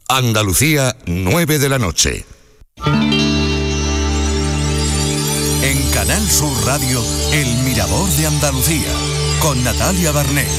Andalucía, 9 de la noche. En Canal Sur Radio, El Mirador de Andalucía, con Natalia Barnés.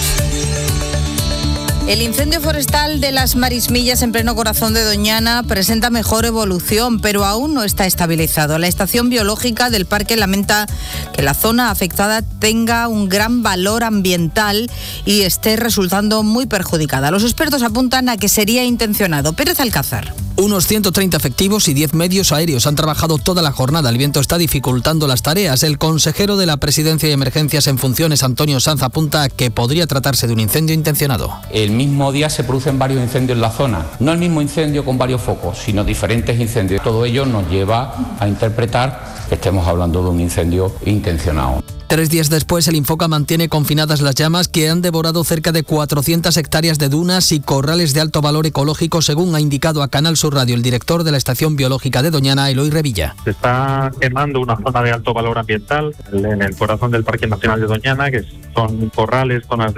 El incendio forestal de las Marismillas en pleno corazón de Doñana presenta mejor evolución, pero aún no está estabilizado. La estación biológica del parque lamenta que la zona afectada tenga un gran valor ambiental y esté resultando muy perjudicada. Los expertos apuntan a que sería intencionado. Pérez Alcázar. Unos 130 efectivos y 10 medios aéreos han trabajado toda la jornada. El viento está dificultando las tareas. El consejero de la Presidencia y Emergencias en funciones, Antonio Sanz, apunta a que podría tratarse de un incendio intencionado. El mismo día se producen varios incendios en la zona. No el mismo incendio con varios focos, sino diferentes incendios. Todo ello nos lleva a interpretar que estemos hablando de un incendio intencionado. 3 días después, el Infoca mantiene confinadas las llamas que han devorado cerca de 400 hectáreas de dunas y corrales de alto valor ecológico, según ha indicado a Canal Sur Radio el director de la Estación Biológica de Doñana, Eloy Revilla. Se está quemando una zona de alto valor ambiental en el corazón del Parque Nacional de Doñana, que son corrales, zonas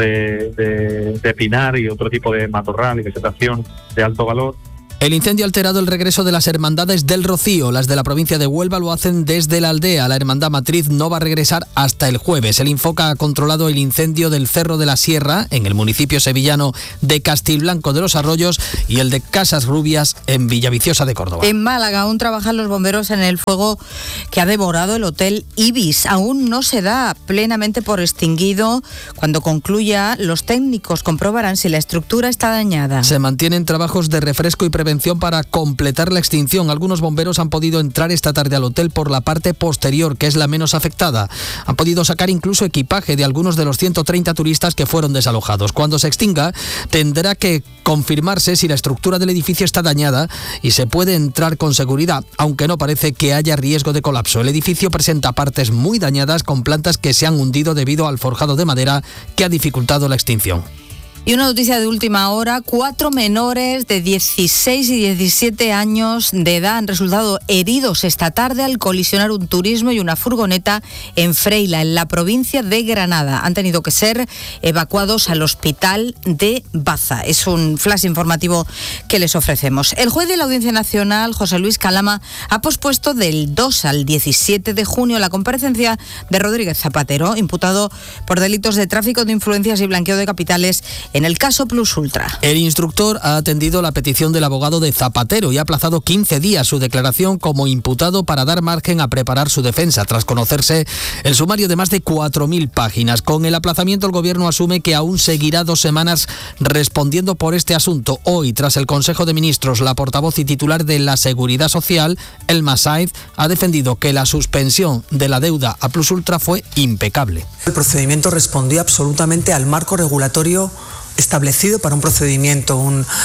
de pinar y otro tipo de matorral y vegetación de alto valor. El incendio ha alterado el regreso de las hermandades del Rocío. Las de la provincia de Huelva lo hacen desde la aldea. La hermandad matriz no va a regresar hasta el jueves. El Infoca ha controlado el incendio del Cerro de la Sierra, en el municipio sevillano de Castilblanco de los Arroyos, y el de Casas Rubias, en Villaviciosa de Córdoba. En Málaga aún trabajan los bomberos en el fuego que ha devorado el Hotel Ibis. Aún no se da plenamente por extinguido. Cuando concluya, los técnicos comprobarán si la estructura está dañada. Se mantienen trabajos de refresco y prevención para completar la extinción. Algunos bomberos han podido entrar esta tarde al hotel por la parte posterior, que es la menos afectada. Han podido sacar incluso equipaje de algunos de los 130 turistas que fueron desalojados. Cuando se extinga, tendrá que confirmarse si la estructura del edificio está dañada y se puede entrar con seguridad, aunque no parece que haya riesgo de colapso. El edificio presenta partes muy dañadas con plantas que se han hundido debido al forjado de madera que ha dificultado la extinción. Y una noticia de última hora: 4 menores de 16 y 17 años de edad han resultado heridos esta tarde al colisionar un turismo y una furgoneta en Freila, en la provincia de Granada. Han tenido que ser evacuados al hospital de Baza. Es un flash informativo que les ofrecemos. El juez de la Audiencia Nacional, José Luis Calama, ha pospuesto del 2 al 17 de junio la comparecencia de Rodríguez Zapatero, imputado por delitos de tráfico de influencias y blanqueo de capitales en el caso Plus Ultra. El instructor ha atendido la petición del abogado de Zapatero y ha aplazado 15 días su declaración como imputado para dar margen a preparar su defensa, tras conocerse el sumario de más de 4.000 páginas. Con el aplazamiento, el Gobierno asume que aún seguirá 2 semanas respondiendo por este asunto. Hoy, tras el Consejo de Ministros, la portavoz y titular de la Seguridad Social, Elma Sainz, ha defendido que la suspensión de la deuda a Plus Ultra fue impecable. El procedimiento respondió absolutamente al marco regulatorio establecido para un procedimiento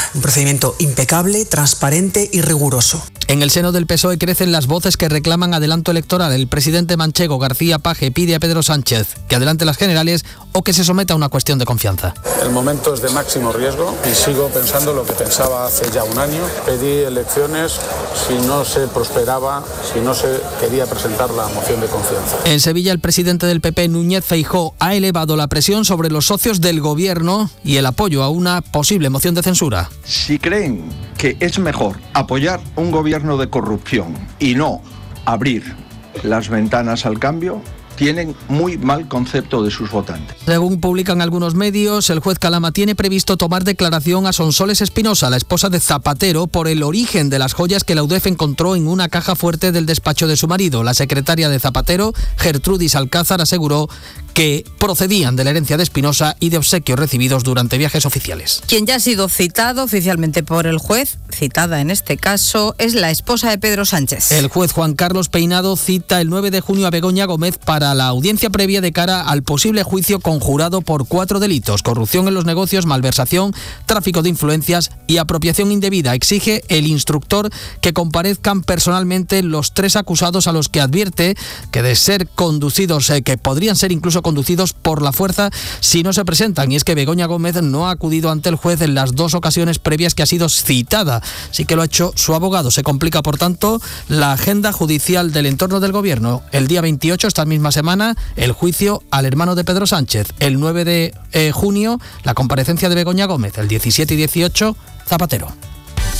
impecable, transparente y riguroso. En el seno del PSOE crecen las voces que reclaman adelanto electoral. El presidente manchego, García Paje, pide a Pedro Sánchez que adelante las generales o que se someta a una cuestión de confianza. El momento es de máximo riesgo y sigo pensando lo que pensaba hace ya un año. Pedí elecciones si no se prosperaba, si no se quería presentar la moción de confianza. En Sevilla, el presidente del PP, Núñez Feijóo, ha elevado la presión sobre los socios del Gobierno y el apoyo a una posible moción de censura. Si creen que es mejor apoyar un gobierno de corrupción y no abrir las ventanas al cambio, tienen muy mal concepto de sus votantes. Según publican algunos medios, el juez Calama tiene previsto tomar declaración a Sonsoles Espinosa, la esposa de Zapatero, por el origen de las joyas que la UDEF encontró en una caja fuerte del despacho de su marido. La secretaria de Zapatero, Gertrudis Alcázar, aseguró que procedían de la herencia de Espinosa y de obsequios recibidos durante viajes oficiales. Quien ya ha sido citado oficialmente por el juez, citada en este caso, es la esposa de Pedro Sánchez. El juez Juan Carlos Peinado cita el 9 de junio a Begoña Gómez para la audiencia previa de cara al posible juicio conjurado por 4 delitos: corrupción en los negocios, malversación, tráfico de influencias y apropiación indebida. Exige el instructor que comparezcan personalmente los 3 acusados, a los que advierte que de ser conducidos, que podrían ser incluso conducidos por la fuerza si no se presentan. Y es que Begoña Gómez no ha acudido ante el juez en las 2 ocasiones previas que ha sido citada. Sí que lo ha hecho su abogado. Se complica, por tanto, la agenda judicial del entorno del Gobierno. El día 28, esta misma semana, el juicio al hermano de Pedro Sánchez. El 9 de junio, la comparecencia de Begoña Gómez. El 17 y 18, Zapatero.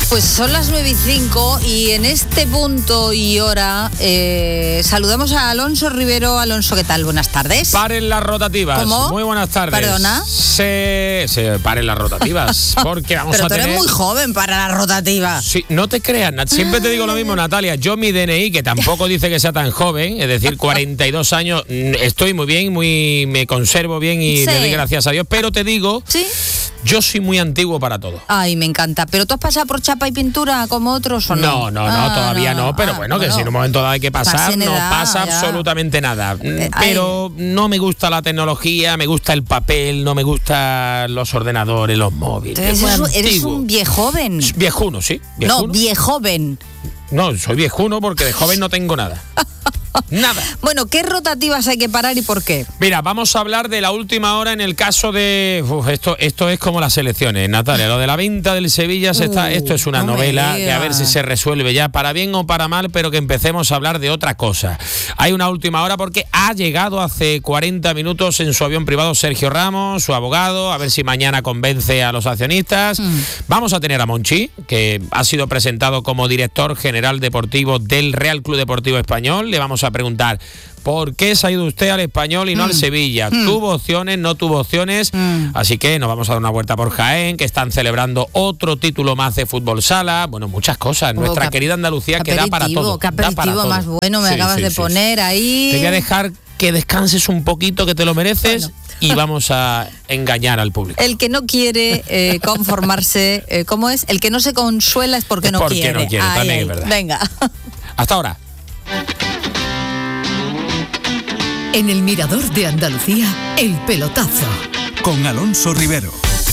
Pues son las 9:05 y en este punto y hora saludamos a Alonso Rivero. Alonso, ¿qué tal? Buenas tardes. Paren las rotativas. ¿Cómo? Muy buenas tardes. ¿Perdona? Se paren las rotativas, porque vamos Pero a tener... tú eres muy joven para la rotativa. Sí, no te creas, siempre te digo lo mismo, Natalia. Yo mi DNI, que tampoco dice que sea tan joven, es decir, 42 años, estoy muy bien, me conservo bien y Sí. le doy gracias a Dios, pero te digo... ¿Sí? Yo soy muy antiguo para todo. Ay, me encanta. ¿Pero tú has pasado por chapa y pintura como otros o no? No, todavía no, pero bueno, que si en un momento dado hay que pasar, no pasa ya. absolutamente nada. Pero no me gusta la tecnología, me gusta el papel, no me gustan los ordenadores, los móviles. Eres un viejoven. Viejuno, sí. No, viejoven. No, soy viejuno porque de joven no tengo nada. Nada. Bueno, ¿qué rotativas hay que parar y por qué? Mira, vamos a hablar de la última hora en el caso de... esto es como las elecciones, Natalia. Lo de la venta del Sevilla, esto es una novela que a ver si se resuelve ya, para bien o para mal, pero que empecemos a hablar de otra cosa. Hay una última hora porque ha llegado hace 40 minutos en su avión privado Sergio Ramos, su abogado, a ver si mañana convence a los accionistas. Vamos a tener a Monchi, que ha sido presentado como director general deportivo del Real Club Deportivo Español. Le vamos a preguntar: ¿por qué se ha ido usted al Español y no al Sevilla? ¿Tuvo opciones, no tuvo opciones? Así que nos vamos a dar una vuelta por Jaén, que están celebrando otro título más de fútbol sala. Bueno, muchas cosas. Nuestra querida Andalucía que da para todo. Qué aperitivo más bueno me acabas de poner ahí. Te voy a dejar que descanses un poquito, que te lo mereces. Bueno. Y vamos a engañar al público. El que no quiere conformarse, ¿cómo es? El que no se consuela es porque no quiere. Porque no quiere, también es verdad. Venga. Hasta ahora. En el Mirador de Andalucía, El Pelotazo. Con Alonso Rivero.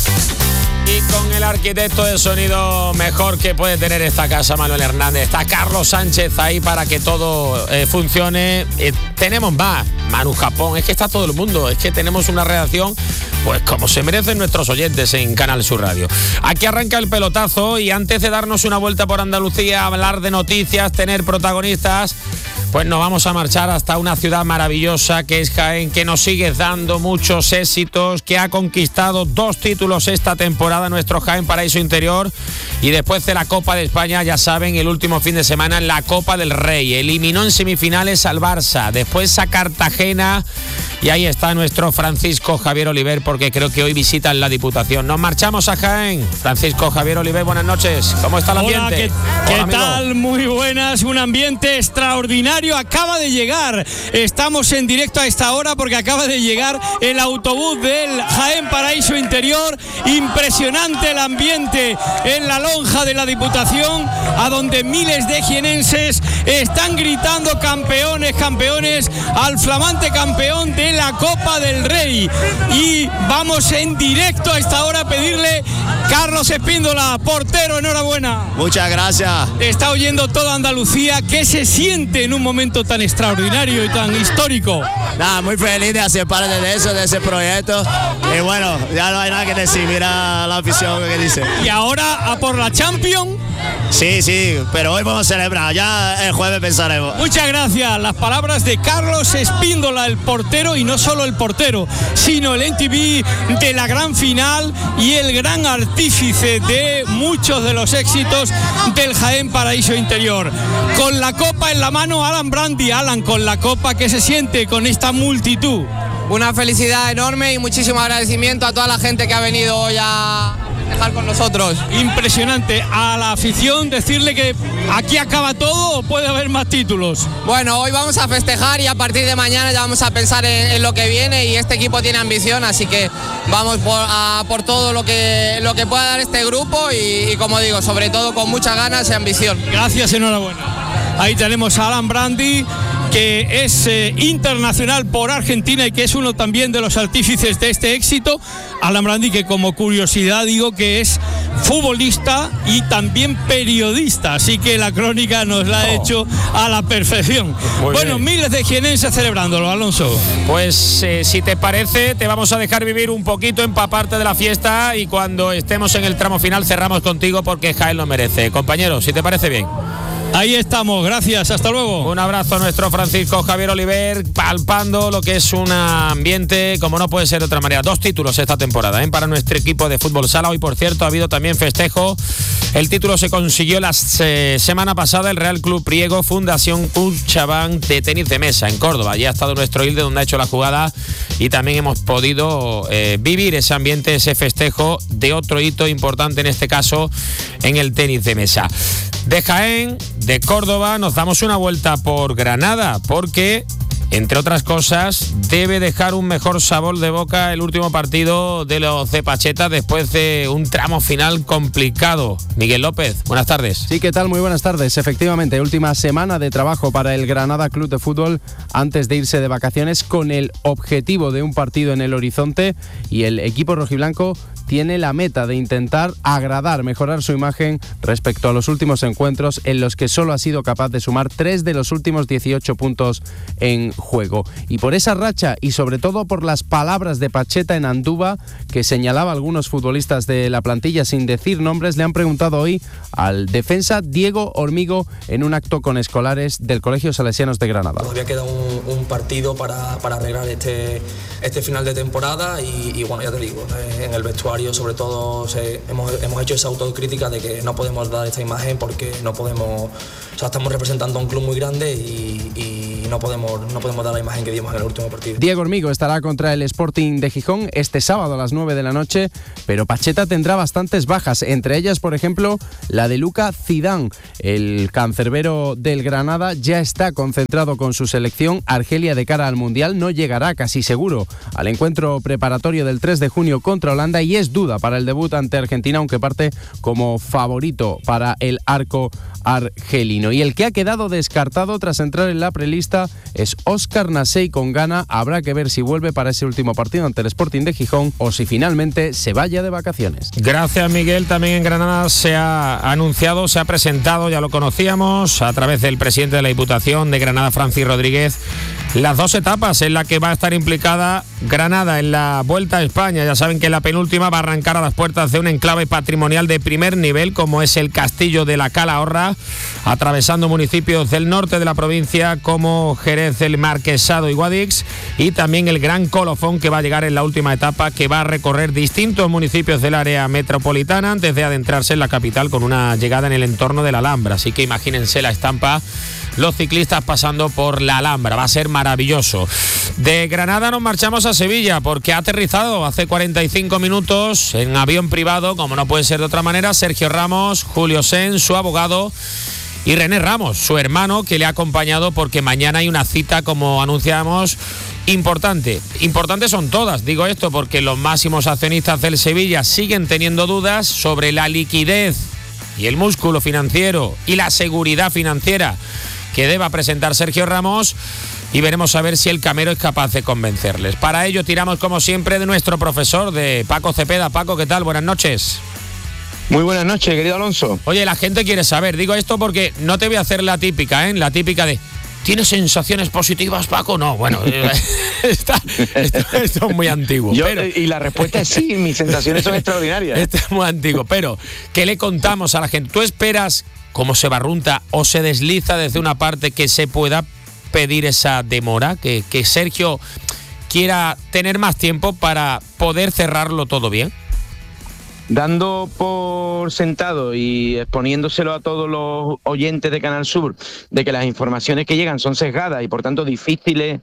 Y con el arquitecto de sonido mejor que puede tener esta casa, Manuel Hernández. Está Carlos Sánchez ahí para que todo funcione. Tenemos más, Manu Japón, es que está todo el mundo. Es que tenemos una redacción, pues como se merecen nuestros oyentes en Canal Sur Radio. Aquí arranca El Pelotazo y antes de darnos una vuelta por Andalucía, hablar de noticias, tener protagonistas, pues nos vamos a marchar hasta una ciudad maravillosa que es Jaén, que nos sigue dando muchos éxitos, que ha conquistado 2 títulos esta temporada, nuestro Jaén Paraíso Interior, y después de la Copa de España, ya saben, el último fin de semana en la Copa del Rey. Eliminó en semifinales al Barça, después a Cartagena, y ahí está nuestro Francisco Javier Oliver, porque creo que hoy visitan la Diputación. Nos marchamos a Jaén. Francisco Javier Oliver, buenas noches. ¿Cómo está el ambiente? ¿Qué tal? Muy buenas, un ambiente extraordinario. Acaba de llegar, estamos en directo a esta hora porque acaba de llegar el autobús del Jaén Paraíso Interior. Impresionante el ambiente en la lonja de la Diputación, a donde miles de jienenses están gritando campeones, campeones, al flamante campeón de la Copa del Rey. Y vamos en directo a esta hora a pedirle: Carlos Espíndola, portero, enhorabuena. Muchas gracias. Te está oyendo toda Andalucía. ¿Qué se siente en un momento tan extraordinario y tan histórico? Nada, muy feliz de hacer parte de eso, de ese proyecto. Y bueno, ya no hay nada que decir, mira la afición que dice. ¿Y ahora a por la Champions? Sí, pero hoy vamos a celebrar, ya el jueves pensaremos. Muchas gracias. Las palabras de Carlos Espíndola, el portero, y no solo el portero, sino el NTV de la gran final y el gran artífice de muchos de los éxitos del Jaén Paraíso Interior. Con la copa en la mano, Alan Brandi. Alan, con la copa, ¿qué se siente con esta multitud? Una felicidad enorme y muchísimo agradecimiento a toda la gente que ha venido hoy a festejar con nosotros. Impresionante. A la afición decirle que aquí acaba todo o puede haber más títulos. Bueno, hoy vamos a festejar y a partir de mañana ya vamos a pensar en lo que viene, y este equipo tiene ambición, así que vamos por todo lo que pueda dar este grupo y como digo, sobre todo con muchas ganas y ambición. Gracias, enhorabuena. Ahí tenemos a Alan Brandi, que es internacional por Argentina y que es uno también de los artífices de este éxito. Alan Brandi, que como curiosidad digo que es futbolista y también periodista, así que la crónica nos la ha hecho a la perfección. Bueno, miles de jienenses celebrándolo, Alonso. Pues si te parece, te vamos a dejar vivir un poquito, empaparte de la fiesta, y cuando estemos en el tramo final cerramos contigo porque Jaén lo merece. Compañero, si te parece bien. Ahí estamos, gracias, hasta luego. Un abrazo a nuestro Francisco Javier Oliver, palpando lo que es un ambiente como no puede ser de otra manera. 2 títulos esta temporada para nuestro equipo de fútbol sala. Hoy, por cierto, ha habido también festejo El título se consiguió la semana pasada el Real Club Priego Fundación CaixaBank de tenis de mesa en Córdoba. Allí ha estado nuestro Hilde, donde ha hecho la jugada, y también hemos podido vivir ese ambiente, ese festejo de otro hito importante, en este caso en el tenis de mesa. De Jaén, de Córdoba, nos damos una vuelta por Granada, porque, entre otras cosas, debe dejar un mejor sabor de boca el último partido de los de Pacheta después de un tramo final complicado. Miguel López, buenas tardes. Sí, ¿qué tal? Muy buenas tardes. Efectivamente, última semana de trabajo para el Granada Club de Fútbol antes de irse de vacaciones, con el objetivo de un partido en el horizonte, y el equipo rojiblanco tiene la meta de intentar agradar, mejorar su imagen respecto a los últimos encuentros, en los que solo ha sido capaz de sumar 3 de los últimos 18 puntos en juego. Y por esa racha, y sobre todo por las palabras de Pacheta en Andúba, que señalaba a algunos futbolistas de la plantilla sin decir nombres, le han preguntado hoy al defensa Diego Hormigo en un acto con escolares del Colegio Salesianos de Granada. Todavía queda un partido para arreglar este final de temporada y bueno, ya te digo, en el vestuario sobre todo hemos hecho esa autocrítica de que no podemos dar esta imagen porque no podemos, o sea, estamos representando a un club muy grande y no podemos dar la imagen que dimos en el último partido. Diego Hormigo estará contra el Sporting de Gijón este sábado a las 9 de la noche, pero Pacheta tendrá bastantes bajas, entre ellas, por ejemplo, la de Luka Zidane. El cancerbero del Granada ya está concentrado con su selección. Argelia, de cara al Mundial, no llegará casi seguro al encuentro preparatorio del 3 de junio contra Holanda, y es duda para el debut ante Argentina, aunque parte como favorito para el arco argelino. Y el que ha quedado descartado tras entrar en la prelista es Óscar Nasey con Ghana. Habrá que ver si vuelve para ese último partido ante el Sporting de Gijón o si finalmente se vaya de vacaciones. Gracias, Miguel. También en Granada se ha anunciado, se ha presentado, ya lo conocíamos, a través del presidente de la Diputación de Granada, Francis Rodríguez, las 2 etapas en las que va a estar implicada Granada en la Vuelta a España. Ya saben que la penúltima va a arrancar a las puertas de un enclave patrimonial de primer nivel, como es el Castillo de la Calahorra, atravesando municipios del norte de la provincia como Jerez, el Marquesado y Guadix, y también el Gran Colofón, que va a llegar en la última etapa, que va a recorrer distintos municipios del área metropolitana antes de adentrarse en la capital, con una llegada en el entorno de la Alhambra. Así que imagínense la estampa, los ciclistas pasando por la Alhambra. Va a ser maravilloso. De Granada nos marchamos a Sevilla, porque ha aterrizado hace 45 minutos en avión privado, como no puede ser de otra manera, Sergio Ramos, Julio Sen, su abogado, y René Ramos, su hermano, que le ha acompañado, porque mañana hay una cita, como anunciamos, importante. Importantes son todas, digo esto porque los máximos accionistas del Sevilla siguen teniendo dudas sobre la liquidez y el músculo financiero y la seguridad financiera que deba presentar Sergio Ramos, y veremos a ver si el Camero es capaz de convencerles. Para ello tiramos, como siempre, de nuestro profesor, de Paco Cepeda. Paco, ¿qué tal? Buenas noches. Muy buenas noches, querido Alonso. Oye, la gente quiere saber, digo esto porque no te voy a hacer la típica, la típica de ¿tienes sensaciones positivas, Paco? No, bueno, esto es muy antiguo. Y la respuesta es sí, mis sensaciones son extraordinarias. Esto es muy antiguo, pero ¿qué le contamos a la gente? ¿Tú esperas, como se barrunta o se desliza desde una parte, que se pueda pedir esa demora, que Sergio quiera tener más tiempo para poder cerrarlo todo bien? Dando por sentado y exponiéndoselo a todos los oyentes de Canal Sur de que las informaciones que llegan son sesgadas y por tanto difíciles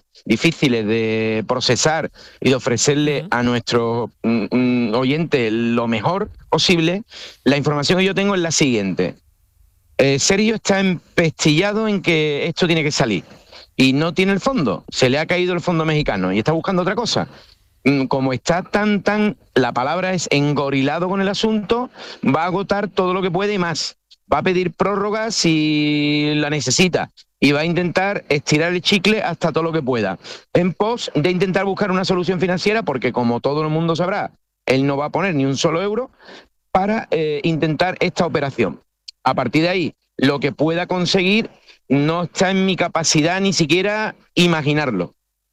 de procesar y de ofrecerle a nuestros oyentes lo mejor posible, la información que yo tengo es la siguiente. Sergio está empestillado en que esto tiene que salir y no tiene el fondo, se le ha caído el fondo mexicano y está buscando otra cosa. Como está la palabra es engorilado con el asunto, va a agotar todo lo que puede y más. Va a pedir prórroga si la necesita y va a intentar estirar el chicle hasta todo lo que pueda, en pos de intentar buscar una solución financiera, porque como todo el mundo sabrá, él no va a poner ni un solo euro para intentar esta operación. A partir de ahí, lo que pueda conseguir no está en mi capacidad ni siquiera imaginarlo.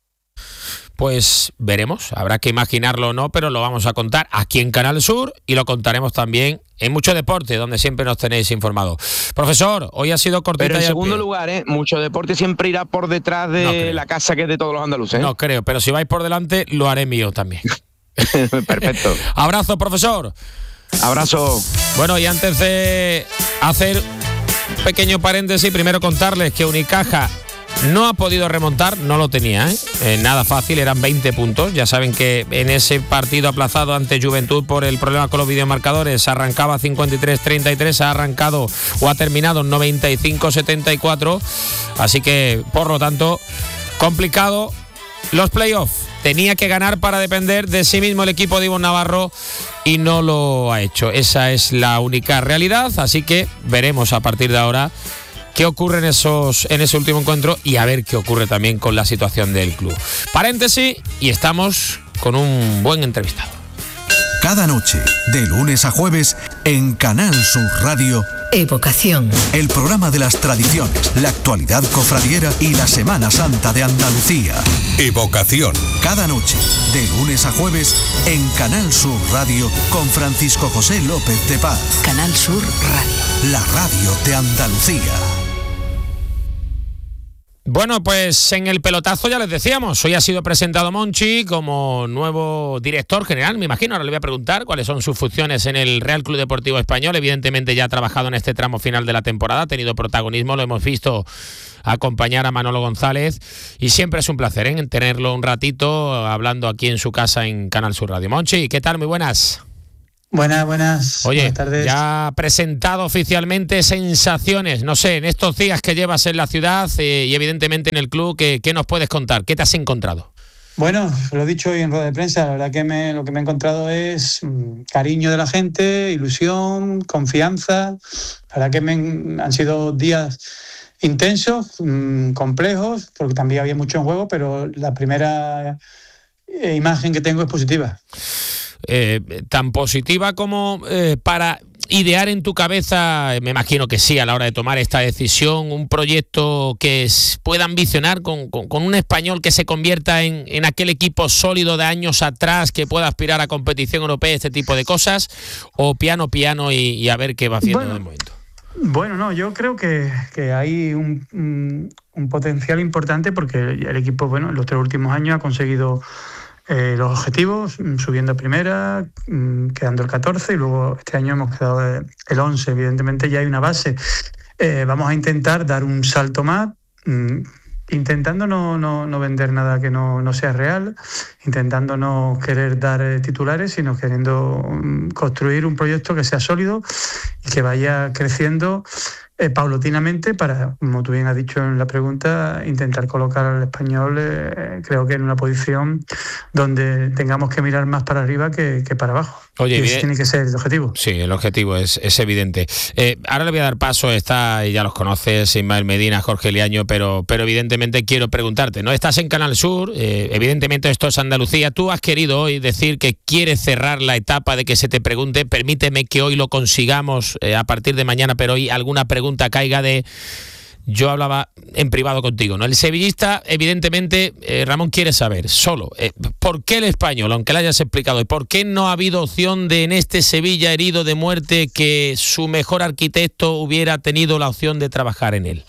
Pues veremos, habrá que imaginarlo o no, pero lo vamos a contar aquí en Canal Sur y lo contaremos también en Mucho Deporte, donde siempre nos tenéis informados. Profesor, hoy ha sido cortita. Pero en segundo lugar, Mucho Deporte siempre irá por detrás de la casa que es de todos los andaluces. No creo, pero si vais por delante, lo haré mío también. Perfecto. Abrazo, profesor. Abrazo. Bueno, y antes de hacer un pequeño paréntesis, primero contarles que Unicaja no ha podido remontar, no lo tenía, nada fácil, eran 20 puntos. Ya saben que en ese partido aplazado ante Juventud por el problema con los videomarcadores arrancaba 53-33, ha arrancado o ha terminado 95-74, así que por lo tanto complicado los playoffs. Tenía que ganar para depender de sí mismo el equipo de Ivonne Navarro y no lo ha hecho. Esa es la única realidad, así que veremos a partir de ahora qué ocurre en ese último encuentro y a ver qué ocurre también con la situación del club. Paréntesis, y estamos con un buen entrevistado. Cada noche, de lunes a jueves, en Canal Sur Radio, Evocación. El programa de las tradiciones, la actualidad cofradiera y la Semana Santa de Andalucía. Evocación. Cada noche, de lunes a jueves, en Canal Sur Radio, con Francisco José López de Paz. Canal Sur Radio. La radio de Andalucía. Bueno, pues en el pelotazo ya les decíamos, hoy ha sido presentado Monchi como nuevo director general, me imagino. Ahora le voy a preguntar cuáles son sus funciones en el Real Club Deportivo Español. Evidentemente ya ha trabajado en este tramo final de la temporada, ha tenido protagonismo, lo hemos visto acompañar a Manolo González y siempre es un placer tenerlo un ratito hablando aquí en su casa en Canal Sur Radio. Monchi, ¿qué tal? Muy buenas. Buenas. Oye, buenas tardes. Ya presentado oficialmente, sensaciones, no sé, en estos días que llevas en la ciudad y evidentemente en el club, ¿qué nos puedes contar? ¿Qué te has encontrado? Bueno, lo he dicho hoy en rueda de prensa, la verdad que lo que me he encontrado es cariño de la gente, ilusión, confianza. La verdad que han sido días intensos, complejos, porque también había mucho en juego, pero la primera imagen que tengo es positiva. Tan positiva como para idear en tu cabeza, me imagino que sí, a la hora de tomar esta decisión, un proyecto que pueda ambicionar con un Español que se convierta en aquel equipo sólido de años atrás, que pueda aspirar a competición europea, este tipo de cosas, o piano y a ver qué va haciendo de momento. Bueno, no, yo creo que hay un potencial importante porque el equipo, bueno, en los 3 últimos años ha conseguido los objetivos, subiendo a primera, quedando el 14 y luego este año hemos quedado el 11. Evidentemente ya hay una base. Vamos a intentar dar un salto más, intentando no vender nada que no sea real, intentando no querer dar titulares, sino queriendo construir un proyecto que sea sólido y que vaya creciendo paulatinamente para, como tú bien has dicho en la pregunta, intentar colocar al Español creo que en una posición donde tengamos que mirar más para arriba que para abajo. Oye, ese tiene que ser el objetivo. Sí, el objetivo es evidente. Ahora le voy a dar paso, ya los conoces, Ismael Medina, Jorge Liaño, pero evidentemente quiero preguntarte, ¿no? Estás en Canal Sur, evidentemente esto es Andalucía, tú has querido hoy decir que quieres cerrar la etapa de que se te pregunte, permíteme que hoy lo consigamos a partir de mañana, pero hoy alguna pregunta caiga de... Yo hablaba en privado contigo, ¿no? El sevillista, evidentemente, Ramón quiere saber, solo, ¿por qué el Español, aunque le hayas explicado, por qué no ha habido opción de en este Sevilla herido de muerte que su mejor arquitecto hubiera tenido la opción de trabajar en él?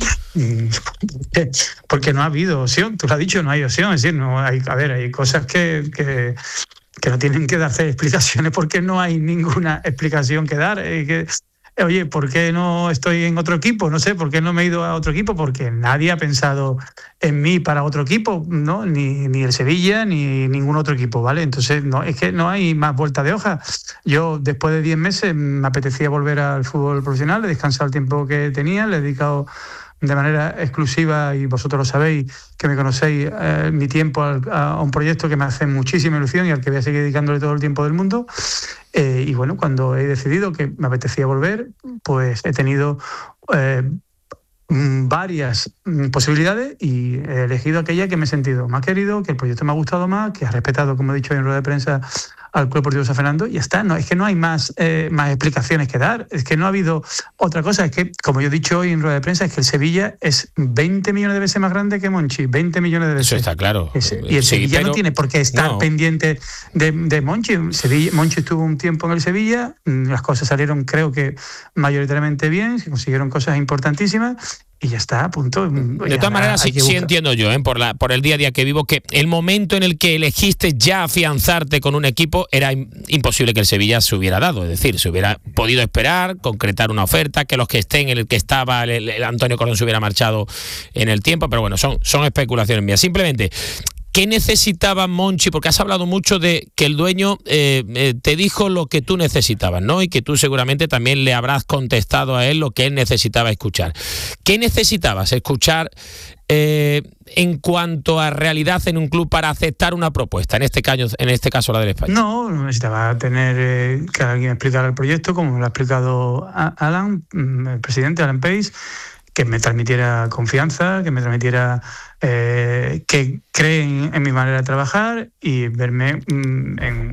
Porque no ha habido opción, tú lo has dicho, no hay opción, es decir, no hay, a ver, hay cosas que no tienen que darse explicaciones porque no hay ninguna explicación que dar. Oye, ¿por qué no estoy en otro equipo? No sé, ¿por qué no me he ido a otro equipo? Porque nadie ha pensado en mí para otro equipo, ¿no? Ni el Sevilla, ni ningún otro equipo, ¿vale? Entonces, no, es que no hay más vuelta de hoja. Yo, después de 10 meses, me apetecía volver al fútbol profesional, he descansado el tiempo que tenía, le he dedicado de manera exclusiva, y vosotros lo sabéis, que me conocéis, mi tiempo a un proyecto que me hace muchísima ilusión y al que voy a seguir dedicándole todo el tiempo del mundo. Y bueno, cuando he decidido que me apetecía volver, pues he tenido varias posibilidades y he elegido aquella que me he sentido más querido, que el proyecto me ha gustado más, que ha respetado, como he dicho en rueda de prensa, al Club Deportivo San Fernando, y ya está. No, es que no hay más explicaciones que dar, es que no ha habido otra cosa. Es que, como yo he dicho hoy en rueda de prensa, es que el Sevilla es 20 millones de veces más grande que Monchi, 20 millones de veces. Eso está claro. Y el Sevilla no tiene por qué estar pendiente de Monchi. Monchi estuvo un tiempo en el Sevilla, las cosas salieron, creo que mayoritariamente bien, se consiguieron cosas importantísimas, y ya está, a punto. De todas maneras, sí entiendo yo, por el día a día que vivo, que el momento en el que elegiste ya afianzarte con un equipo era imposible que el Sevilla se hubiera dado. Es decir, se hubiera podido esperar, concretar una oferta, que los que estén en el que estaba el Antonio Cordón se hubiera marchado en el tiempo, pero bueno, son especulaciones mías. Simplemente, ¿qué necesitaba Monchi? Porque has hablado mucho de que el dueño te dijo lo que tú necesitabas, ¿no? Y que tú seguramente también le habrás contestado a él lo que él necesitaba escuchar. ¿Qué necesitabas escuchar en cuanto a realidad en un club para aceptar una propuesta, en este caso la del Español? No necesitaba tener que alguien explicara el proyecto, como lo ha explicado Alan, el presidente Alan Pace, que me transmitiera confianza, que me transmitiera que creen en mi manera de trabajar y verme en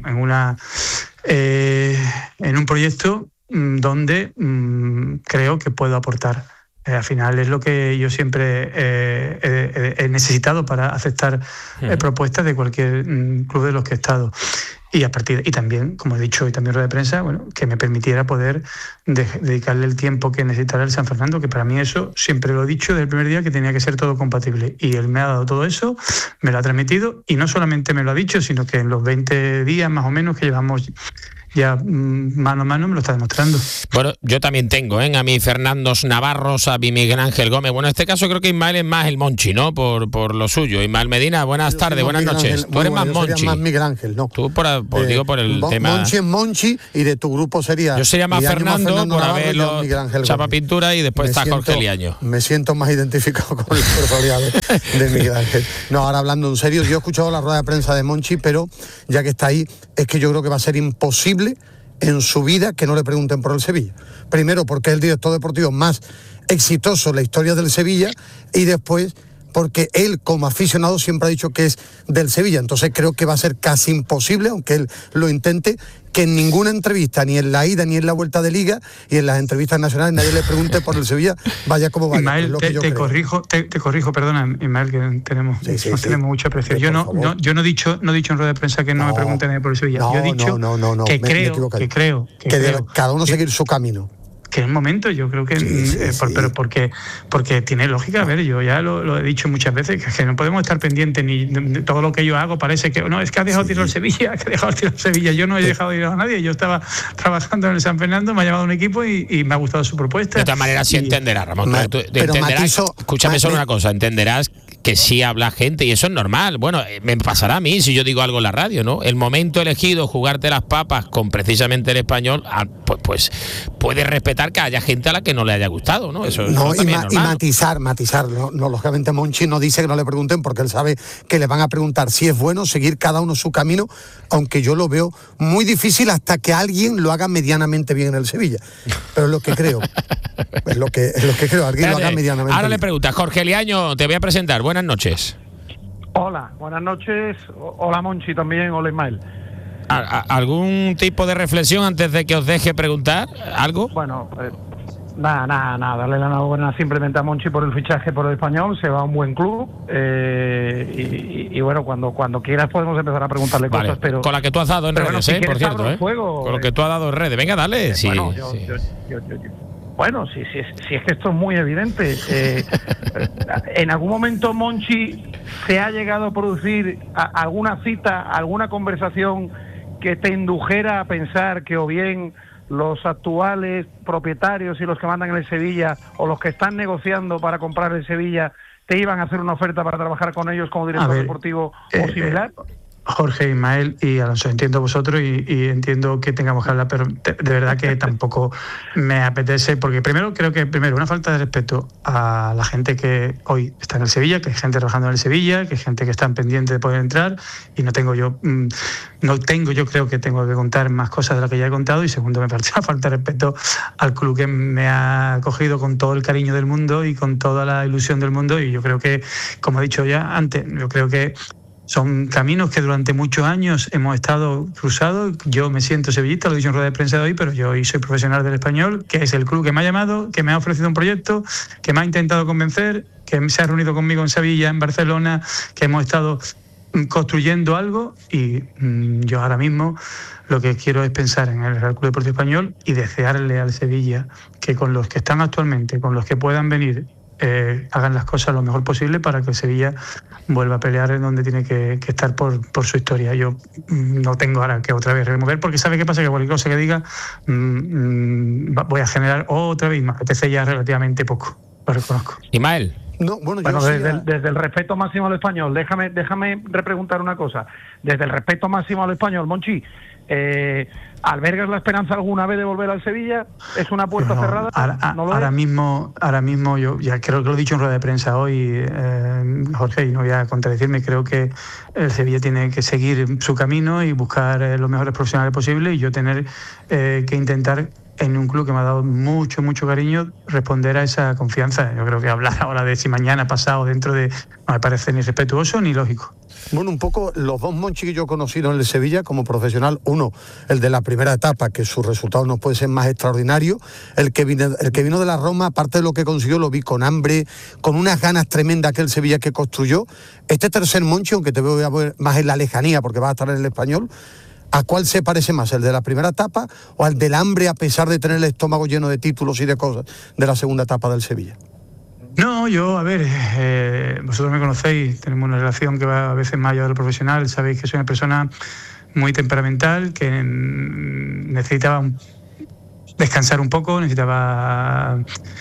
un proyecto donde creo que puedo aportar. Al final es lo que yo siempre he necesitado para aceptar propuestas de cualquier club de los que he estado. Y también, como he dicho, y también rueda de prensa, que me permitiera poder dedicarle el tiempo que necesitara el San Fernando, que para mí eso, siempre lo he dicho desde el primer día, que tenía que ser todo compatible. Y él me ha dado todo eso, me lo ha transmitido, y no solamente me lo ha dicho, sino que en los 20 días más o menos que llevamos ya mano a mano me lo está demostrando. Bueno, yo también tengo a mi Fernando Navarros, a mi Miguel Ángel Gómez. Bueno, en este caso creo que Ismael es más el Monchi, ¿no? Por lo suyo. Ismael Medina, buenas tardes, buenas noches. Tú eres más Monchi. Más Miguel Ángel, ¿no? Tú digo por el tema. Monchi es Monchi y de tu grupo sería. Yo sería más Fernando por haberlo chapa pintura y después está Jorge Liaño. Me siento más identificado con la personalidad de Miguel Ángel. No, ahora hablando en serio, yo he escuchado la rueda de prensa de Monchi, pero ya que está ahí, es que yo creo que va a ser imposible en su vida que no le pregunten por el Sevilla. Primero porque es el director deportivo más exitoso en la historia del Sevilla, y después porque él como aficionado siempre ha dicho que es del Sevilla. Entonces creo que va a ser casi imposible, aunque él lo intente, que en ninguna entrevista, ni en la ida ni en la vuelta de Liga, y en las entrevistas nacionales nadie le pregunte por el Sevilla, vaya como vaya. Ismael, te corrijo, perdona, Ismael, que tenemos mucho aprecio. Yo no he dicho en rueda de prensa que no me pregunten por el Sevilla. Yo he dicho que creo cada uno seguir su camino. Que en un momento yo creo que pero porque tiene lógica. A ver, yo ya lo he dicho muchas veces, que no podemos estar pendientes ni de todo lo que yo hago. Parece que no, es que ha dejado tirar el Sevilla, yo no he dejado tirar a nadie. Yo estaba trabajando en el San Fernando, me ha llamado un equipo y me ha gustado su propuesta. De todas maneras sí entenderás, Ramón. Tú entenderás, escúchame solo una cosa, entenderás que sí habla gente y eso es normal. Bueno, me pasará a mí si yo digo algo en la radio, ¿no? El momento elegido, jugarte las papas con precisamente el Español, pues puedes respetar que haya gente a la que no le haya gustado, ¿no? Eso también es normal. Y matizar. No, lógicamente Monchi no dice que no le pregunten porque él sabe que le van a preguntar si es bueno seguir cada uno su camino, aunque yo lo veo muy difícil hasta que alguien lo haga medianamente bien en el Sevilla. Pero es lo que creo. es lo que creo, alguien lo haga medianamente Ahora bien. le preguntas, Jorge Liaño, te voy a presentar. Buenas noches. Hola, buenas noches. Hola Monchi también, hola Ismael. ¿Algún tipo de reflexión antes de que os deje preguntar? ¿Algo? Bueno, nada, darle la enhorabuena simplemente a Monchi por el fichaje por el Español, se va a un buen club, y bueno, cuando quieras podemos empezar a preguntarle cosas, pero... Con la que tú has dado en redes, si por cierto, con lo que tú has dado en redes, venga, dale. Sí, Bueno, si es que esto es muy evidente. En algún momento Monchi se ha llegado a producir alguna cita, alguna conversación que te indujera a pensar que o bien los actuales propietarios y los que mandan en el Sevilla o los que están negociando para comprar el Sevilla te iban a hacer una oferta para trabajar con ellos como director deportivo o similar. Jorge, Ismael y Alonso, entiendo vosotros y entiendo que tengamos que hablar, pero de verdad que tampoco me apetece, porque creo que una falta de respeto a la gente que hoy está en el Sevilla, que hay gente trabajando en el Sevilla, que hay gente que está pendiente de poder entrar, y yo creo que tengo que contar más cosas de las que ya he contado, y segundo, me parece una falta de respeto al club que me ha acogido con todo el cariño del mundo y con toda la ilusión del mundo, y yo creo que, como he dicho ya antes, yo creo que son caminos que durante muchos años hemos estado cruzados. Yo me siento sevillista, lo he dicho en rueda de prensa de hoy, pero yo hoy soy profesional del Español, que es el club que me ha llamado, que me ha ofrecido un proyecto, que me ha intentado convencer, que se ha reunido conmigo en Sevilla, en Barcelona, que hemos estado construyendo algo, y yo ahora mismo lo que quiero es pensar en el Real Club Deportivo Español y desearle al Sevilla que con los que están actualmente, con los que puedan venir hagan las cosas lo mejor posible para que el Sevilla vuelva a pelear en donde tiene que estar por su historia. Yo no tengo ahora que otra vez remover, porque ¿sabe qué pasa? Que cualquier cosa que diga voy a generar otra vez, me apetece ya relativamente poco, lo reconozco. Ismael. No, bueno, desde el respeto máximo al español, déjame repreguntar una cosa. Desde el respeto máximo al español, Monchi, ¿albergas la esperanza alguna vez de volver al Sevilla? ¿Es una puerta cerrada? Ahora mismo yo ya creo que lo he dicho en rueda de prensa hoy, Jorge, y no voy a contradecirme, creo que el Sevilla tiene que seguir su camino y buscar los mejores profesionales posibles, y yo tener que intentar, en un club que me ha dado mucho cariño, responder a esa confianza. Yo creo que hablar ahora de si mañana, pasado, dentro de... no me parece ni respetuoso ni lógico. Bueno, un poco los dos Monchi que yo he conocido en el Sevilla como profesional, uno, el de la primera etapa, que su resultado no puede ser más extraordinario, el que vino de la Roma, aparte de lo que consiguió, lo vi con hambre, con unas ganas tremendas que el Sevilla que construyó. Este tercer Monchi, aunque te voy a ver más en la lejanía porque vas a estar en el Español, ¿a cuál se parece más? ¿El de la primera etapa o al del hambre, a pesar de tener el estómago lleno de títulos y de cosas, de la segunda etapa del Sevilla? No, yo, a ver, vosotros me conocéis, tenemos una relación que va a veces más allá de lo profesional, sabéis que soy una persona muy temperamental, que necesitaba descansar un poco, necesitaba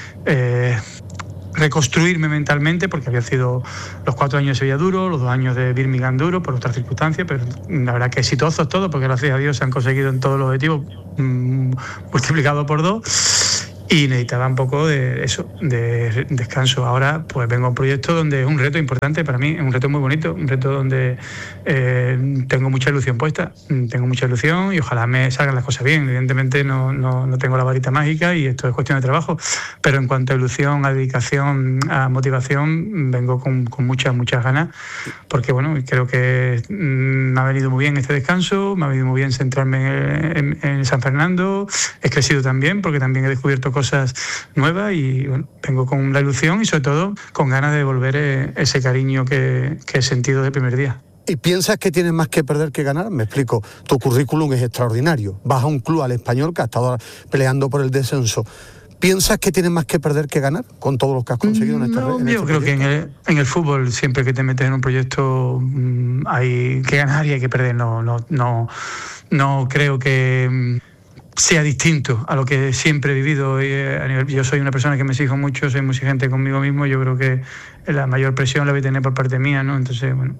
reconstruirme mentalmente, porque había sido los 4 años de Sevilla duro, los 2 años de Birmingham duro, por otras circunstancias, pero la verdad que exitosos todos, porque gracias a Dios se han conseguido en todos los objetivos multiplicado por 2. Y necesitaba un poco de eso, de descanso. Ahora pues vengo a un proyecto donde es un reto importante para mí, es un reto muy bonito, un reto donde tengo mucha ilusión puesta, tengo mucha ilusión y ojalá me salgan las cosas bien. Evidentemente no tengo la varita mágica y esto es cuestión de trabajo, pero en cuanto a ilusión, a dedicación, a motivación, vengo con muchas ganas, porque bueno, creo que me ha venido muy bien este descanso, me ha venido muy bien centrarme en San Fernando, he crecido también porque también he descubierto cosas nuevas y bueno, vengo con la ilusión y sobre todo con ganas de devolver ese cariño que he sentido desde el primer día. ¿Y piensas que tienes más que perder que ganar? Me explico, tu currículum es extraordinario, vas a un club, al Español, que ha estado peleando por el descenso. ¿Piensas que tienes más que perder que ganar con todo lo que has conseguido en este proyecto? Yo creo que en el fútbol, siempre que te metes en un proyecto, hay que ganar y hay que perder. No creo que sea distinto a lo que siempre he vivido. Yo soy una persona que me exijo mucho, soy muy exigente conmigo mismo. Yo creo que la mayor presión la voy a tener por parte mía, ¿no? Entonces, bueno,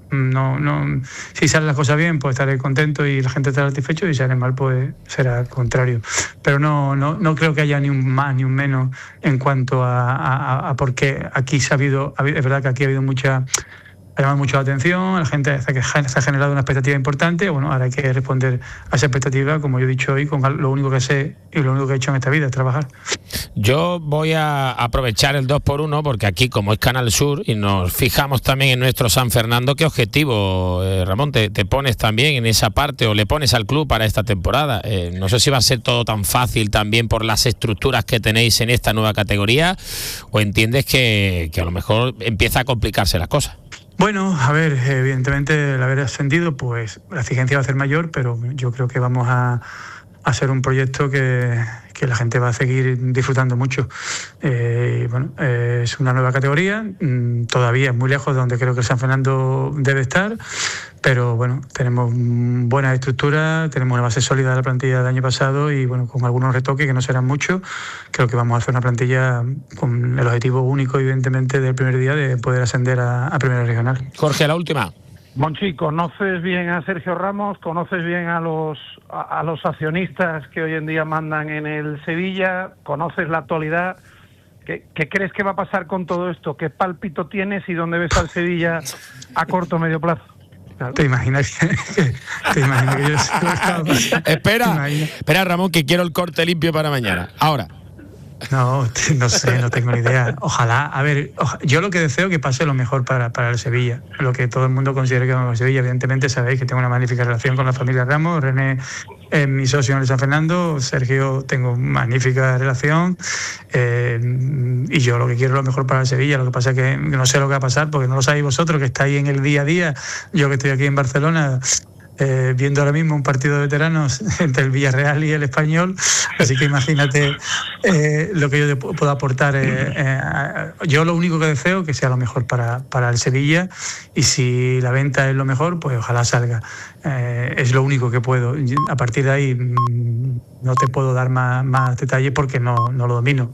si salen las cosas bien, pues estaré contento y la gente estará satisfecho, y si sale mal, pues será al contrario. Pero no creo que haya ni un más ni un menos en cuanto a porque aquí es verdad que aquí ha habido ha llamado mucho la atención, la gente se ha generado una expectativa importante. Bueno, ahora hay que responder a esa expectativa, como yo he dicho hoy, con lo único que sé y lo único que he hecho en esta vida es trabajar. Yo voy a aprovechar el 2x1 porque aquí, como es Canal Sur y nos fijamos también en nuestro San Fernando, ¿qué objetivo, Ramón, te pones también en esa parte o le pones al club para esta temporada? No sé si va a ser todo tan fácil también por las estructuras que tenéis en esta nueva categoría, o entiendes que a lo mejor empieza a complicarse la cosa. Bueno, a ver, evidentemente el haber ascendido, pues la exigencia va a ser mayor, pero yo creo que vamos a hacer un proyecto que la gente va a seguir disfrutando mucho. Es una nueva categoría, todavía es muy lejos de donde creo que el San Fernando debe estar, pero bueno, tenemos buena estructura, tenemos una base sólida de la plantilla del año pasado y bueno, con algunos retoques que no serán muchos, creo que vamos a hacer una plantilla con el objetivo único, evidentemente, del primer día de poder ascender a Primera Regional. Jorge, la última. Monchi, ¿conoces bien a Sergio Ramos? ¿Conoces bien a los accionistas que hoy en día mandan en el Sevilla? ¿Conoces la actualidad? ¿Qué crees que va a pasar con todo esto? ¿Qué pálpito tienes y dónde ves al Sevilla a corto o medio plazo? Claro. ¿Te imaginas que yo... Espera, Ramón, que quiero el corte limpio para mañana. Ahora. No sé, no tengo ni idea. Ojalá, a ver, yo lo que deseo es que pase lo mejor para el Sevilla, lo que todo el mundo considera que es el Sevilla. Evidentemente sabéis que tengo una magnífica relación con la familia Ramos, René es mi socio en el San Fernando, Sergio tengo magnífica relación, y yo lo que quiero es lo mejor para el Sevilla. Lo que pasa es que no sé lo que va a pasar porque no lo sabéis vosotros, que estáis en el día a día. Yo que estoy aquí en Barcelona, viendo ahora mismo un partido de veteranos entre el Villarreal y el Español, así que imagínate lo que yo puedo aportar. Yo lo único que deseo es que sea lo mejor para el Sevilla, y si la venta es lo mejor, pues ojalá salga. Es lo único que puedo. A partir de ahí no te puedo dar más detalles porque no lo domino.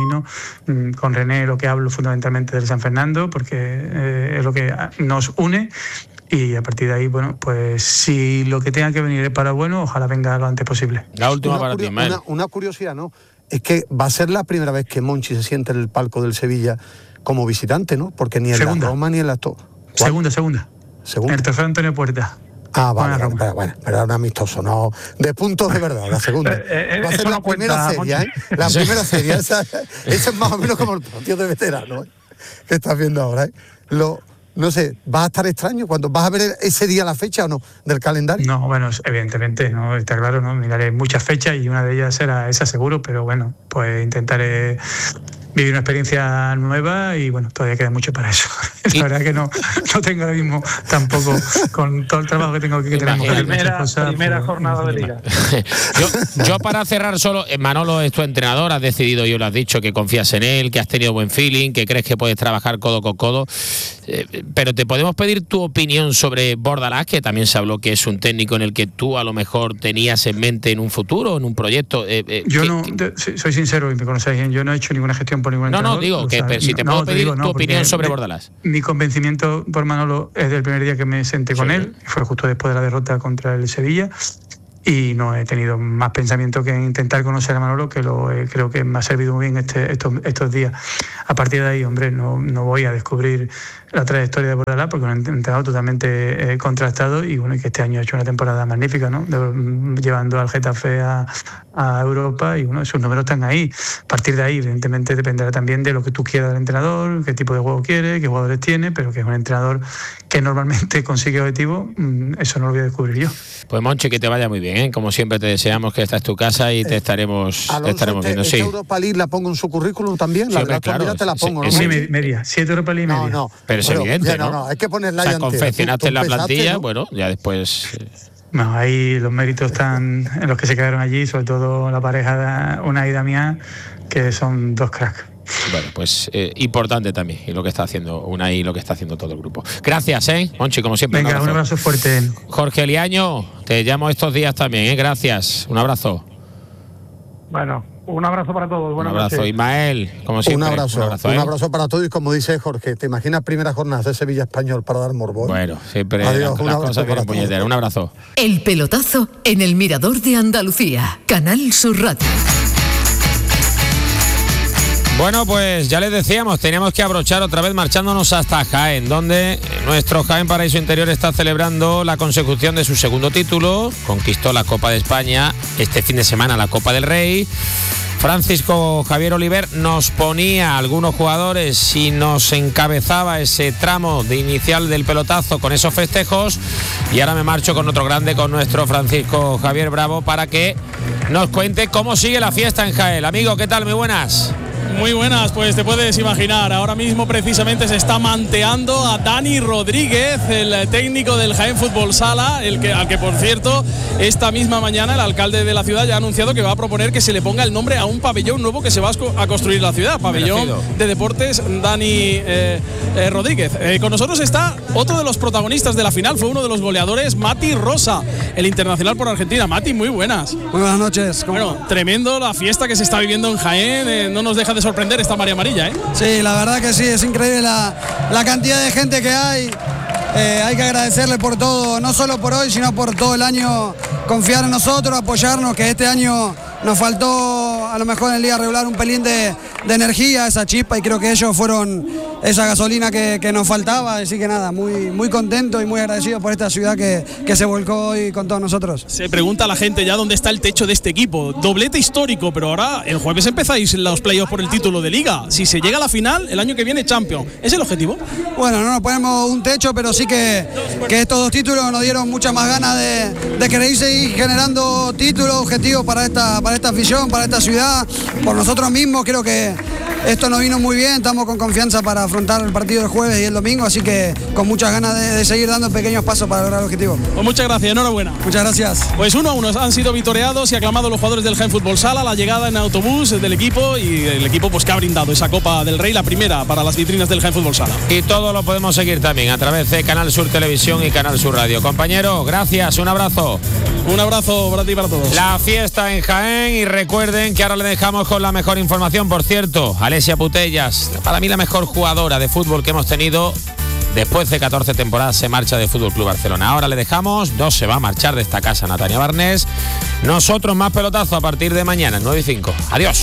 Con René lo que hablo fundamentalmente del San Fernando, porque es lo que nos une. Y a partir de ahí, bueno, pues si lo que tenga que venir es para bueno, ojalá venga lo antes posible. La última para ti, Ismael. Una curiosidad, ¿no? Es que va a ser la primera vez que Monchi se siente en el palco del Sevilla como visitante, ¿no? Porque ni en la Roma ni en la Segunda. El trofeo Antonio Puerta. Ah, vale, bueno, pero era un amistoso, no de puntos de verdad, la segunda. Va a ser la primera serie, ¿eh? La primera serie, esa es más o menos como el partido de veterano, ¿eh? Que estás viendo ahora, ¿eh? No sé, ¿vas a estar extraño cuando vas a ver ese día la fecha o no del calendario? No, bueno, evidentemente, no está claro, ¿no? Miraré muchas fechas y una de ellas será esa seguro, pero bueno, pues intentaré vivir una experiencia nueva y bueno, todavía queda mucho para eso. La verdad que no tengo ahora mismo tampoco, con todo el trabajo que tengo que tenemos que hacer muchas cosas. Primera jornada de liga. yo para cerrar solo, Manolo es tu entrenador, has decidido, yo lo has dicho, que confías en él, que has tenido buen feeling, que crees que puedes trabajar codo con codo, pero te podemos pedir tu opinión sobre Bordalás, que también se habló que es un técnico en el que tú a lo mejor tenías en mente en un futuro, en un proyecto. Yo soy sincero y me conocéis, yo no he hecho ninguna gestión por ningún entrenador. No, digo, que si te puedo pedir tu opinión sobre Bordalás. Mi convencimiento por Manolo es del primer día que me senté con él, fue justo después de la derrota contra el Sevilla, y no he tenido más pensamiento que intentar conocer a Manolo, que creo que me ha servido muy bien estos días. A partir de ahí, hombre, no voy a descubrir la trayectoria de Bordalás, porque es un entrenador totalmente contrastado, y bueno, y que este año ha hecho una temporada magnífica, ¿no? Llevando al Getafe a Europa, y bueno, sus números están ahí. A partir de ahí, evidentemente, dependerá también de lo que tú quieras del entrenador, qué tipo de juego quiere, qué jugadores tiene, pero que es un entrenador que normalmente consigue objetivos, eso no lo voy a descubrir yo. Pues Monchi, que te vaya muy bien, ¿eh? Como siempre te deseamos, que esta es tu casa y te estaremos viendo. Sí. Europa League la pongo en su currículum también, sí, claro, te la pongo, ¿no? Sí, media, 7 Europa League media. No, pero es evidente, ¿no? Hay que ponerla ya. Confeccionaste en la plantilla, ¿no? Bueno, ya después. No, ahí los méritos están en los que se quedaron allí, sobre todo la pareja Unai y Damián, que son dos cracks. Bueno, pues importante también, y lo que está haciendo Unai y lo que está haciendo todo el grupo. Gracias, Monchi, como siempre. Venga, un abrazo fuerte. Jorge Liaño, te llamo estos días también, gracias. Un abrazo. Bueno, un abrazo para todos. Un abrazo, Ismael, como siempre. Un abrazo para todos, y como dice Jorge, ¿te imaginas primeras jornadas de Sevilla Español para dar morbo? Bueno, siempre las cosas vienen puñeteras. Un abrazo. El pelotazo en el Mirador de Andalucía, Canal Sur Radio. Bueno, pues ya les decíamos, teníamos que abrochar otra vez marchándonos hasta Jaén, donde nuestro Jaén Paraíso Interior está celebrando la consecución de su segundo título. Conquistó la Copa de España, este fin de semana la Copa del Rey. Francisco Javier Oliver nos ponía a algunos jugadores y nos encabezaba ese tramo de inicial del pelotazo con esos festejos, y ahora me marcho con otro grande, con nuestro Francisco Javier Bravo, para que nos cuente cómo sigue la fiesta en Jaén. Amigo, ¿qué tal? Muy buenas. Muy buenas, pues te puedes imaginar, ahora mismo precisamente se está manteando a Dani Rodríguez, el técnico del Jaén Fútbol Sala, al que por cierto esta misma mañana el alcalde de la ciudad ya ha anunciado que va a proponer que se le ponga el nombre a un pabellón nuevo que se va a construir la ciudad, pabellón de deportes Dani Rodríguez. Con nosotros está otro de los protagonistas de la final, fue uno de los goleadores, Mati Rosa, el internacional por Argentina. Mati, muy buenas. Muy buenas noches. Bueno, tremendo la fiesta que se está viviendo en Jaén, no nos deja de sorprender esta María Amarilla, ¿eh? Sí, la verdad que sí, es increíble la cantidad de gente que hay. Hay que agradecerle por todo, no solo por hoy, sino por todo el año, confiar en nosotros, apoyarnos, que este año nos faltó a lo mejor en el día regular un pelín de energía, esa chispa, y creo que ellos fueron esa gasolina que nos faltaba, así que nada, muy contento y muy agradecido por esta ciudad que se volcó hoy con todos nosotros. Se pregunta a la gente ya dónde está el techo de este equipo, doblete histórico, pero ahora el jueves empezáis los playoffs por el título de Liga, si se llega a la final, el año que viene Champions, ¿es el objetivo? Bueno, no nos ponemos un techo, pero sí que estos dos títulos nos dieron muchas más ganas de querer seguir generando títulos, objetivos para esta afición, para esta ciudad, por nosotros mismos. Creo que esto nos vino muy bien, estamos con confianza para afrontar el partido del jueves y el domingo, así que con muchas ganas de seguir dando pequeños pasos para lograr el objetivo. Pues muchas gracias, enhorabuena. Muchas gracias. Pues 1-1 han sido vitoreados y aclamados los jugadores del Jaén Fútbol Sala, la llegada en autobús del equipo y el equipo pues que ha brindado esa Copa del Rey, la primera para las vitrinas del Jaén Fútbol Sala. Y todo lo podemos seguir también a través de Canal Sur Televisión y Canal Sur Radio. Compañero, gracias, un abrazo. Un abrazo para ti y para todos. La fiesta en Jaén y recuerden que ahora le dejamos con la mejor información. Por cierto, Alessia Putellas, para mí la mejor jugadora de fútbol que hemos tenido. Después de 14 temporadas se marcha de Fútbol Club Barcelona. Ahora le dejamos, 2 se va a marchar de esta casa Natalia Barnés. Nosotros más pelotazo a partir de mañana, 9:05. Adiós.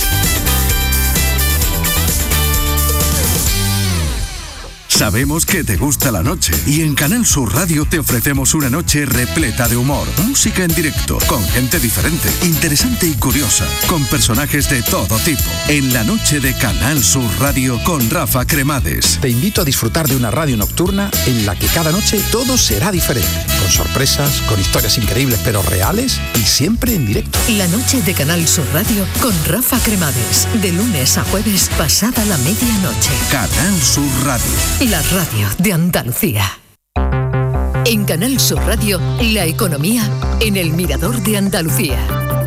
Sabemos que te gusta la noche y en Canal Sur Radio te ofrecemos una noche repleta de humor, música en directo, con gente diferente, interesante y curiosa, con personajes de todo tipo. En la noche de Canal Sur Radio con Rafa Cremades. Te invito a disfrutar de una radio nocturna en la que cada noche todo será diferente, con sorpresas, con historias increíbles pero reales y siempre en directo. La noche de Canal Sur Radio con Rafa Cremades, de lunes a jueves pasada la medianoche. Canal Sur Radio. La radio de Andalucía. En Canal Sur Radio, la economía en el Mirador de Andalucía.